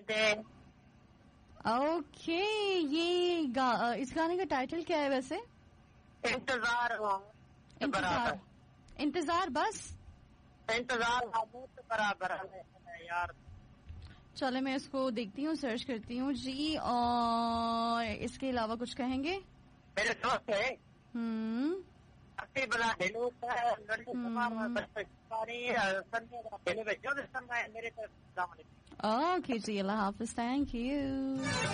थे। ओके, ये इस गाने का टाइटल क्या है वैसे? इंतजार इंतजार, इंतजार बस इंतजार बराबर है यार। चलो मैं इसको देखती हूँ, सर्च करती हूँ जी। और इसके अलावा कुछ कहेंगे? मेरे दोस्त है बड़ा ढेलू मेरे okay ji, Allah Hafiz, thank you.